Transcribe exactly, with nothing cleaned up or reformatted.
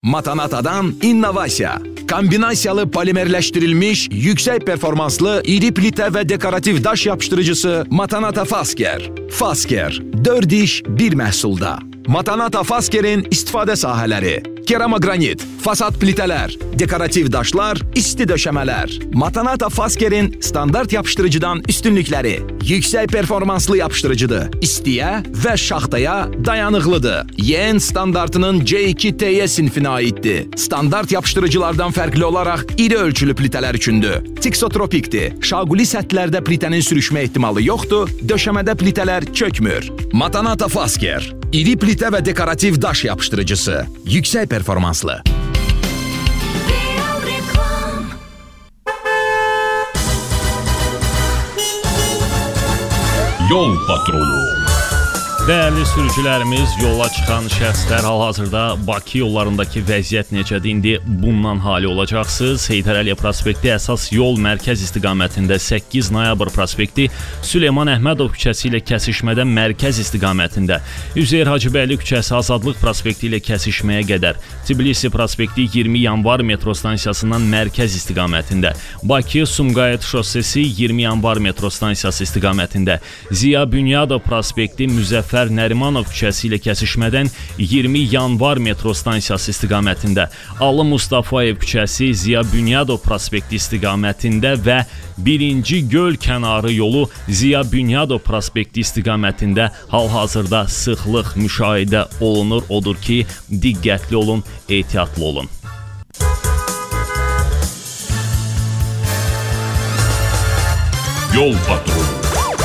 Matanata'dan innovasiya. Kombinasiyalı polimerləşdirilmiş, yüksək performanslı, iri plitə və dekorativ daş yapışdırıcısı Matanata Fasker. Fasker, dörd iş bir məhsulda. Matanata Fasker'in istifadə sahələri: keramogranit, fasad plitələr, dekorativ daşlar, isti döşəmələr. Matanata Fasker'in standart yapışdırıcıdan üstünlükləri: yüksək performanslı yapışdırıcıdır, istiyə və şaxtaya dayanıqlıdır. Y N standartının C iki T Y sinfinə aiddir. Standart yapışdırıcılardan fərqli olaraq iri ölçülü plitələr üçündür. Tiksotropikdir. Şaquli səthlərdə plitənin sürüşmə ehtimalı yoxdur, döşəmədə plitələr çökmür. Matanata Fasker, iri plitə və dekorativ daş yapışdırıcısı, yüksək performanslı. Yol patrolu. Dəyərli sürücülərimiz, yola çıxan şəxslər hal-hazırda Bakı yollarındakı vəziyyət necədir? İndi bundan hali olacaqsınız. Heydər Əliyev prospekti əsas yol mərkəz istiqamətində səkkiz noyabr prospekti Süleyman Əhmədov küçəsi ilə kəsişmədən mərkəz istiqamətində, Üzeyir Hacıbəyli küçəsi Azadlıq prospekti ilə kəsişməyə qədər, Tbilisi prospekti iyirmi yanvar metro stansiyasından mərkəz istiqamətində, Bakı Sumqayıt şossesi iyirmi yanvar metro stansiyası istiqamətində, Ziya Bünyadov prospekti Müzəffər Nərimanov küçəsi ilə kəsişmədən iyirmi yanvar metro stansiyası istiqamətində, Ali Mustafayev küçəsi Ziya Bünyadov prospekti istiqamətində və birinci göl kənarı yolu Ziya Bünyadov prospekti istiqamətində hal-hazırda sıxlıq müşahidə olunur. Odur ki, diqqətli olun, ehtiyatlı olun. Yol patrolu.